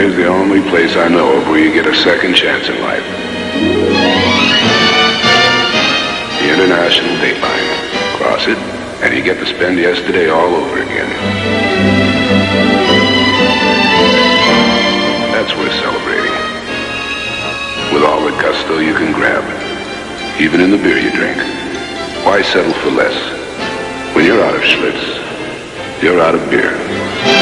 is the only place I know of where you get a second chance in life. The International Date Line. Cross it, and you get to spend yesterday all over again. That's worth celebrating. With all the gusto you can grab, even in the beer you drink. Why settle for less? When you're out of Schlitz, you're out of beer.